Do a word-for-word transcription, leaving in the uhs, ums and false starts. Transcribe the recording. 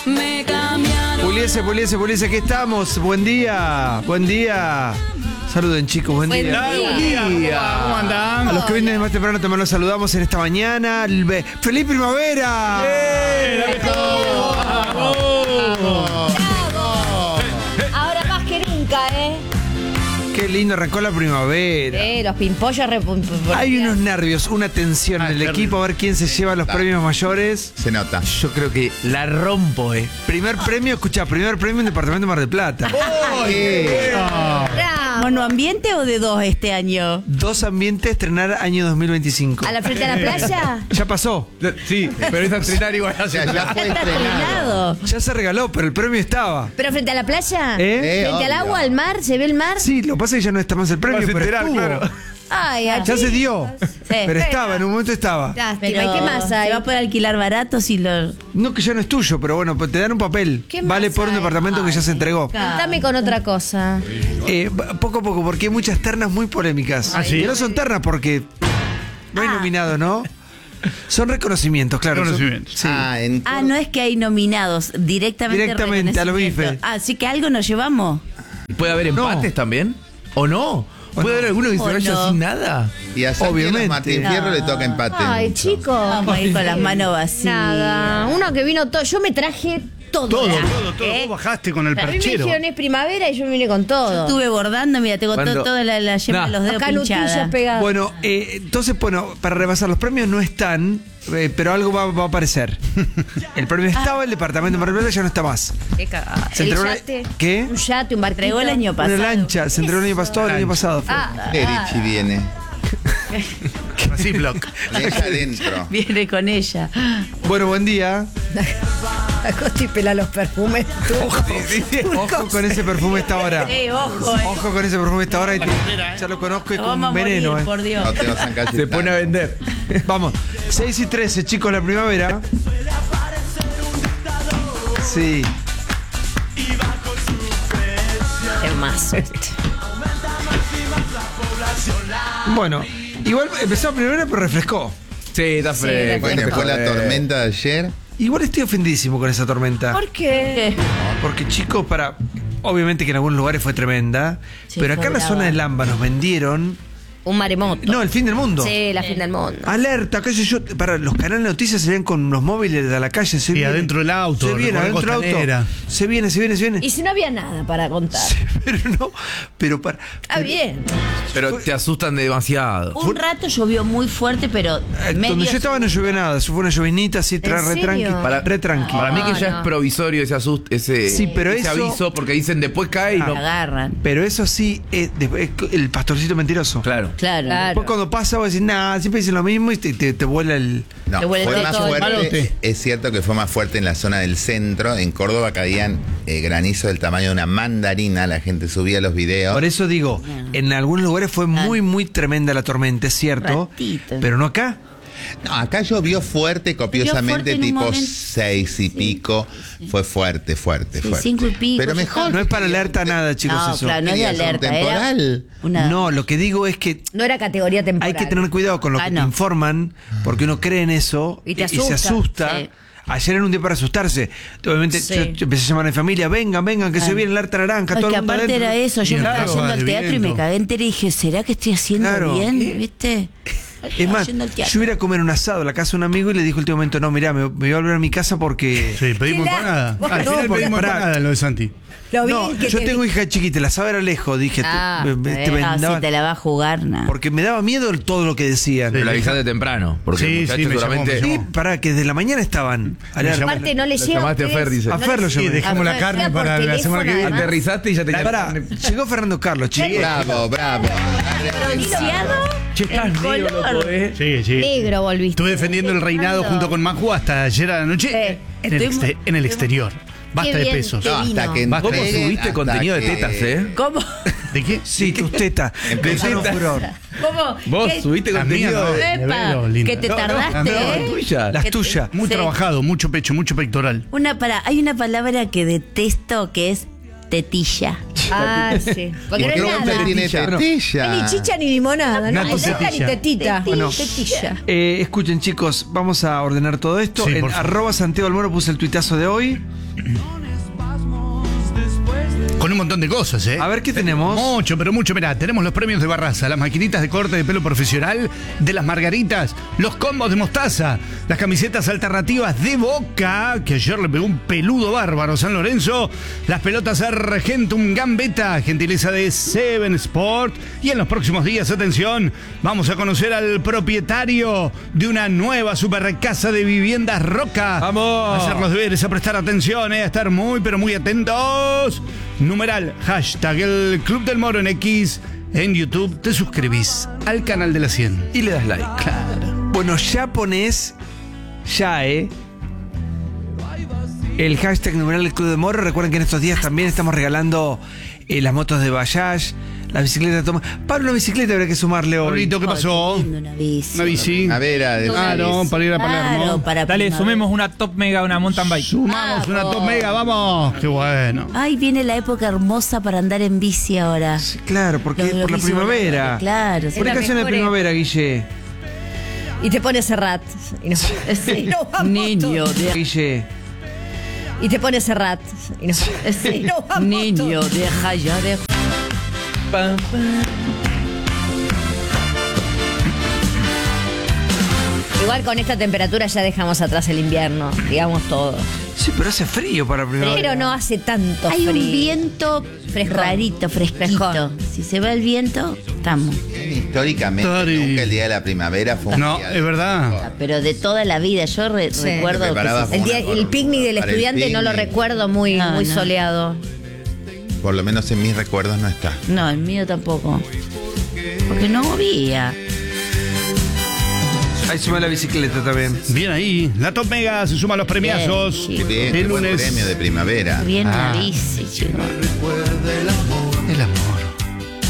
Me cambiaron. Puliese, Puliese, Puliese, aquí estamos. Buen día, buen día. Saluden, chicos, buen, Buen día. día. Buen día. ¿Cómo andan? A los que vienen más temprano también los saludamos en esta mañana. El be- ¡Feliz primavera! Ahora más que nunca, ¿eh? Qué lindo, arrancó la primavera. Eh, los pimpollos repum- Hay unos nervios, una tensión Ah, en el terrible. equipo a ver quién se lleva los premios mayores. Se nota. Yo creo que la rompo, eh. Primer premio, escuchá, primer premio en Departamento de Mar del Plata. Bravo. ¿Monoambiente o de dos este año? Dos ambientes, estrenar año dos mil veinticinco. ¿A la frente de la playa? Ya pasó. Sí, pero es a estrenar igual. O sea, ya fue Está estrenado. estrenado. Ya se regaló, pero el premio estaba. ¿Pero frente a la playa? ¿Eh? Eh, ¿Frente al obvio. agua, al mar? ¿Se ve el mar? Sí, lo que pasa es que ya no está más el premio, Vas a pero enterar, estuvo. claro. Ay, Ya aquí. se dio. Sí. Pero estaba, en un momento estaba. Lástima. Pero ¿Y qué más se hay? va a poder alquilar barato si lo... No que ya no es tuyo, pero bueno, pues te dan un papel. ¿Qué Vale más por un hay? departamento que ya se entregó. Contame con otra cosa. Eh, poco a poco, porque hay muchas ternas muy polémicas. ¿Ah, sí? Que no son ternas porque no hay Ah. nominado, ¿no? Son reconocimientos, claro. son- Reconocimientos. sí. Ah, en Ah, no es que hay nominados, directamente Directamente, a los reconocimiento. bifes. Ah, así que algo nos llevamos. ¿Puede haber No. empates también? ¿O no? ¿Puede haber alguno que se ¿O vaya no? sin nada? Y a Santi Obviamente. los Martín Fierro No. le toca empate. Ay, mucho. chicos. Vamos a ir con las manos vacías. Nada. Uno que vino todo. Yo me traje todo. Todo, ¿verdad? todo, todo. ¿Eh? Vos bajaste con el A mí me perchero. dijeron es primavera y yo vine con todo. Estuve bordando, mira, tengo Cuando- to- toda la, la yema Nah. de los dedos Canutillas pinchada. pegadas. Bueno, eh, entonces, bueno, para repasar, los premios no están, eh, pero algo va, va a aparecer. El premio estaba, el departamento de Mar del Plata ya no está más. Qué cagada. Se El entregó la- yate. ¿Qué? Un yate, un barquito. Entregó el año pasado. Una lancha, se entregó el año pasado, el año pasado. fue. Ah, Erichi viene. Así, block. Y ella adentro. Viene con ella. Bueno, buen día. Acosta y pela los perfumes. tú. Ojo con ese perfume esta hora. Eh, ojo, eh. Ojo con ese perfume esta hora. y te- ya lo conozco y Nos con vamos a veneno. morir, eh. por Dios. No te vas a encallar. Se pone a vender. Vamos, seis y trece, chicos, la primavera. Sí. Es más. Bueno, igual empezó la primavera, pero refrescó. Sí, está fresco. Bueno, está fue la fresco. tormenta de ayer. Igual estoy ofendidísimo con esa tormenta. ¿Por qué? Porque, chicos, para. Obviamente que en algunos lugares fue tremenda. Sí, pero acá fue en la brava. zona de Lamba nos vendieron. Un maremoto. No, el fin del mundo. Sí, la fin del mundo. Alerta, qué sé yo. Para los canales de noticias se ven con los móviles de la calle. Se Y viene, adentro del auto, Se viene, recorrer adentro del Costanera. auto. Se viene, se viene, se viene. Y si no había nada para contar. Pero no. Pero para. Está bien. Pero te asustan demasiado. Un rato llovió muy fuerte, pero Eh, medio... Donde yo estaba no llovió nada. Eso fue una llovinita así, tra- re serio? tranqui. Para, re tranqui. Para mí que No, ya no. es provisorio ese asust, ese, Sí, pero ese eso- aviso, porque dicen después cae y no. agarran. Pero eso sí, es, es el pastorcito mentiroso. Claro. Claro. Claro. Después cuando pasa, vos decís, nada, siempre dicen lo mismo y te, te, te vuela el. No, Te huele fue todo más el fuerte. malote. Es cierto que fue más fuerte en la zona del centro. En Córdoba caían eh, granizo del tamaño de una mandarina. La gente subía los videos. Por eso digo, en algunos lugares fue muy, muy tremenda la tormenta, es cierto. Ratito. Pero no acá. No, acá llovió fuerte, copiosamente, fuerte en un tipo momento. seis y pico. Fue fuerte, fuerte, Sí, fuerte. cinco y pico, Pero ya mejor. está. No es para alerta nada, chicos, No, eso. claro, no es de ¿Querías un alerta. Era temporal? una... No, lo que digo es que No era categoría temporal. hay que tener cuidado con lo Ah, que no. te informan, porque uno cree en eso Y te se asusta. asusta. Sí. Ayer era un día para asustarse. Obviamente Sí. yo, yo empecé a llamar a mi familia, vengan, vengan, que se viene el alerta naranja, Ay, todo que el mundo aparte adentro. era eso, yo Y me el estaba ráfaga yendo al de teatro y me viento. cagué entera y dije, ¿será que estoy haciendo Claro. bien? ¿Qué? ¿Viste? Es más, Yendo al teatro. yo iba a comer un asado a la casa de un amigo y le dijo el último momento, no, mirá, me, me voy a volver a mi casa porque... Sí, pedimos Qué la- empanada. Vos- Al no, final porque- pedimos pará. empanada lo de Santi. Lo vi No, que yo te tengo vi. hija chiquita, la sábado era lejos, dije, Ah, te, me- te bueno. Ah, vendaban- si te la va a jugar, no. porque me daba miedo el- todo lo que decían. Pero la avisaste temprano. Porque Sí, el muchacho sí, me llamó, seguramente. me Sí, llamó. pará, que desde la mañana estaban. alerta. Aparte no le Lo llega. llamaste a ustedes. Fer, dice. A Fer lo Sí, llamé. dejamos la Ah, carne por para la semana que teléfono, viene. además. Aterrizaste y ya te Pará, llegó Fernando Carlos, chicos. Bravo, bravo. Bronceado, Che, estás el negro, color. loco, eh. Sí, sí. Negro volviste. Estuve defendiendo el reinado junto con Maju hasta ayer a la noche Sí. en, el Estoy- exte- en el exterior. Basta Qué de bien, pesos. qué No, hasta vino. que ¿Cómo entreguen, subiste hasta contenido de que- tetas, eh? ¿Cómo? ¿De qué? Sí, tus tetas. Empezó- Empezaron furor. ¿Cómo? Vos ¿Qué- subiste La mía contenido no. de. Le Epa, veo linda. que te No, no, tardaste, No, ¿eh? tuya. Las Que te- tuyas. Muy Sí. trabajado, mucho pecho, mucho pectoral. Una para, hay una palabra que detesto que es tetilla. Ah, sí. Porque Porque no el es hombre nada. tiene Tetilla, no. tetilla. Ni chicha ni limonada, ¿no? Nato Ni teca ni tetilla. tetita. Bueno. Tetilla. Eh, escuchen, chicos, vamos a ordenar todo esto. Sí, en por favor. arroba Santiago Almoro puse el tuitazo de hoy. Con un montón de cosas, ¿eh? A ver qué tenemos. Mucho, pero mucho. Mirá, tenemos los premios de Barraza, las maquinitas de corte de pelo profesional, de las margaritas, los combos de mostaza, las camisetas alternativas de Boca, que ayer le pegó un peludo bárbaro San Lorenzo, las pelotas Argentum Gambetta, gentileza de Seven Sport. Y en los próximos días, atención, vamos a conocer al propietario de una nueva super casa de viviendas Roca. ¡Vamos! A hacer los deberes, a prestar atención, eh, a estar muy, pero muy atentos. Numeral, hashtag el Club del Moro en X. En YouTube te suscribís al canal de la cien. Y le das like. Bueno, ya pones, ya, ¿eh? El hashtag numeral del Club de Moro. Recuerden que en estos días también estamos regalando eh, las motos de Bajaj, las bicicletas de Toma. Para una bicicleta habría que sumarle hoy. Pablito, ¿qué pasó? Lindo, una bici. Una bici. A ver, a ver. Claro, para ir a Claro, Palermo. para Dale, primavera. sumemos una top mega, una mountain bike. Sumamos una top mega, vamos. Qué bueno. Ay, viene la época hermosa para andar en bici ahora. Sí, claro, porque Los- los por la bici primavera. voladores, claro, sí. Por la canción de mejor primavera, Guille. Y te pones Serrat. Y no, Sí. no vamos Niño todos. de Guille. Y te pones Serrat. Y no, Sí. no vamos Niño, todos. deja ya de. Igual con esta temperatura ya dejamos atrás el invierno, digamos todo. Sí, pero hace frío para primavera. Pero no hace tanto Hay frío. un viento Frescón. rarito, fresquito. Frescón. Si se va el viento, estamos. Históricamente, Tari. nunca el día de la primavera fue un No, día es verdad. Pero de toda la vida, yo re- Sí. recuerdo Te que preparabas se- El, día, el picnic del Para el estudiante no lo picnic. recuerdo muy, No, muy no. soleado. Por lo menos en mis recuerdos no está. No, el mío tampoco. Porque no había. Ahí suma la bicicleta también. Bien ahí. La top mega se suma a los premiazos. Bien, Qué bien, El qué buen lunes. premio de primavera. Bien Ah. la bici, chicos.